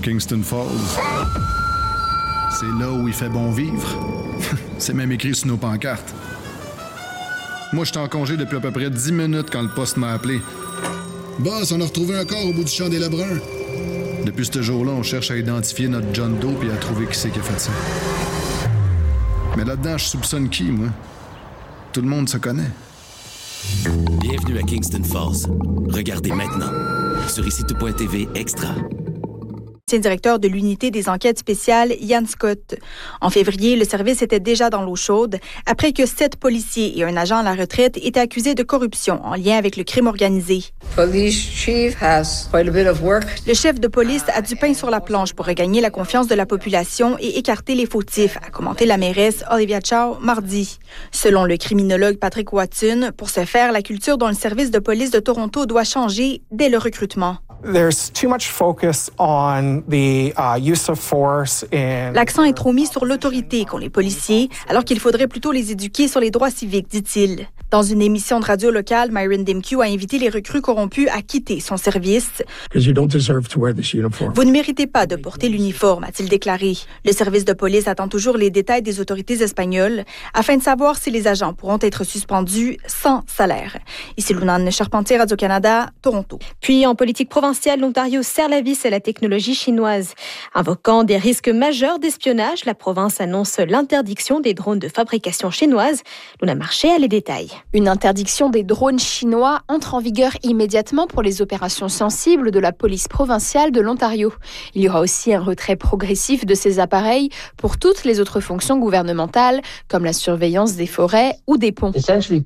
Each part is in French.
Kingston Falls. C'est là où il fait bon vivre. C'est même écrit sur nos pancartes. Moi, j'étais en congé depuis à peu près 10 minutes quand le poste m'a appelé. Boss, on a retrouvé un corps au bout du champ des Lebrun. Depuis ce jour-là, on cherche à identifier notre John Doe et à trouver qui c'est qui a fait ça. Mais là-dedans, je soupçonne qui, moi? Tout le monde se connaît. Bienvenue à Kingston Falls. Regardez maintenant sur ICTV Extra. Ancien directeur de l'unité des enquêtes spéciales, Ian Scott. En février, le service était déjà dans l'eau chaude après que 7 policiers et un agent à la retraite étaient accusés de corruption en lien avec le crime organisé. Le chef de police a du pain sur la planche pour regagner la confiance de la population et écarter les fautifs, a commenté la mairesse Olivia Chow mardi. Selon le criminologue Patrick Watson, pour ce faire, la culture dans le service de police de Toronto doit changer dès le recrutement. There's too much focus on the use of force in... L'accent est trop mis sur l'autorité qu'ont les policiers, alors qu'il faudrait plutôt les éduquer sur les droits civiques, dit-il. Dans une émission de radio locale, Myron Demkew a invité les recrues corrompus à quitter son service. Vous ne méritez pas de porter l'uniforme, a-t-il déclaré. Le service de police attend toujours les détails des autorités espagnoles afin de savoir si les agents pourront être suspendus sans salaire. Ici Lunane Charpentier, Radio-Canada, Toronto. Puis en politique provinciale, l'Ontario serre la vis à la technologie chinoise. Invoquant des risques majeurs d'espionnage, la province annonce l'interdiction des drones de fabrication chinoise. Luna Marché a les détails. Une interdiction des drones chinois entre en vigueur immédiatement pour les opérations sensibles de la police provinciale de l'Ontario. Il y aura aussi un retrait progressif de ces appareils pour toutes les autres fonctions gouvernementales, comme la surveillance des forêts ou des ponts.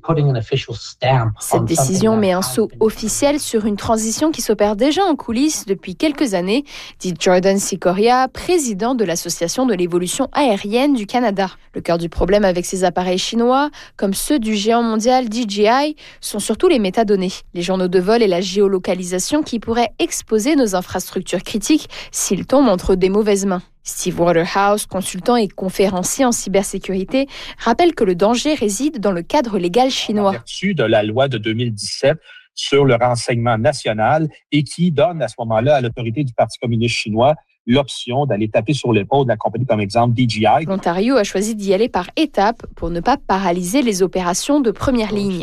Cette décision met un sceau officiel sur une transition qui s'opère déjà en coulisses depuis quelques années, dit Jordan Sikoria, président de l'Association de l'évolution aérienne du Canada. Le cœur du problème avec ces appareils chinois, comme ceux du géant mondial DJI, sont surtout les métadonnées, les journaux de vol et la géolocalisation qui pourraient exposer nos infrastructures critiques s'ils tombent entre des mauvaises mains. Steve Waterhouse, consultant et conférencier en cybersécurité, rappelle que le danger réside dans le cadre légal chinois. En vertu de la loi de 2017 sur le renseignement national et qui donne à ce moment-là à l'autorité du Parti communiste chinois l'option d'aller taper sur l'épaule de la compagnie comme exemple DJI. L'Ontario a choisi d'y aller par étapes pour ne pas paralyser les opérations de première ligne.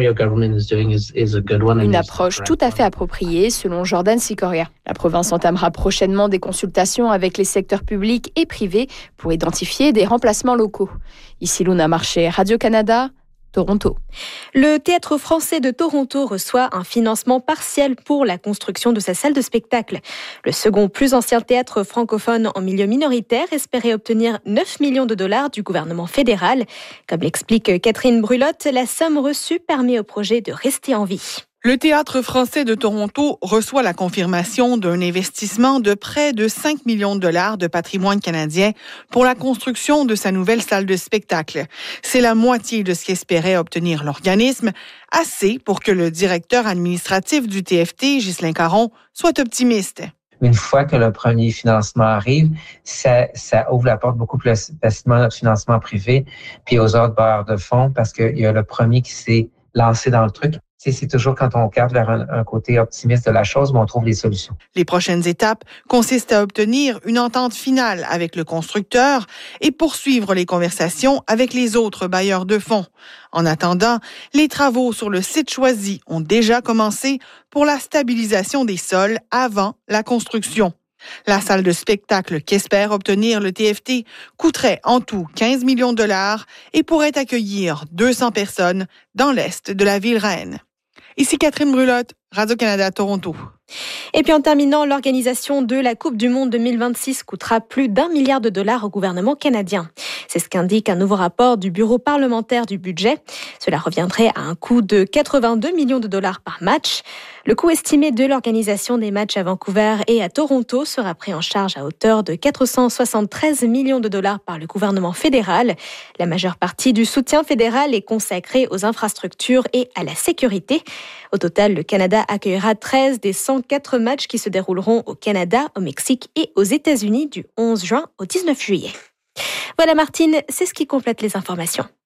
Une approche tout à fait appropriée selon Jordan Sikoria. La province entamera prochainement des consultations avec les secteurs publics et privés pour identifier des remplacements locaux. Ici Luna Marché, Radio-Canada, Toronto. Le Théâtre français de Toronto reçoit un financement partiel pour la construction de sa salle de spectacle. Le second plus ancien théâtre francophone en milieu minoritaire espérait obtenir 9 millions de dollars du gouvernement fédéral. Comme l'explique Catherine Brulotte, la somme reçue permet au projet de rester en vie. Le Théâtre français de Toronto reçoit la confirmation d'un investissement de près de 5 millions de dollars de patrimoine canadien pour la construction de sa nouvelle salle de spectacle. C'est la moitié de ce qu'espérait obtenir l'organisme, assez pour que le directeur administratif du TFT, Ghislain Caron, soit optimiste. Une fois que le premier financement arrive, ça ouvre la porte beaucoup plus facilement à notre financement privé puis aux autres bailleurs de fonds parce qu'il y a le premier qui s'est lancé dans le truc. C'est toujours quand on regarde vers un côté optimiste de la chose où on trouve les solutions. Les prochaines étapes consistent à obtenir une entente finale avec le constructeur et poursuivre les conversations avec les autres bailleurs de fonds. En attendant, les travaux sur le site choisi ont déjà commencé pour la stabilisation des sols avant la construction. La salle de spectacle qu'espère obtenir le TFT coûterait en tout 15 millions de dollars et pourrait accueillir 200 personnes dans l'est de la ville reine. Ici Catherine Brulotte, Radio-Canada, Toronto. Et puis en terminant, l'organisation de la Coupe du Monde 2026 coûtera plus d'1 milliard de dollars au gouvernement canadien. C'est ce qu'indique un nouveau rapport du Bureau parlementaire du budget. Cela reviendrait à un coût de 82 millions de dollars par match. Le coût estimé de l'organisation des matchs à Vancouver et à Toronto sera pris en charge à hauteur de 473 millions de dollars par le gouvernement fédéral. La majeure partie du soutien fédéral est consacrée aux infrastructures et à la sécurité. Au total, le Canada accueillera 13 des 104 matchs qui se dérouleront au Canada, au Mexique et aux États-Unis du 11 juin au 19 juillet. Voilà Martine, c'est ce qui complète les informations.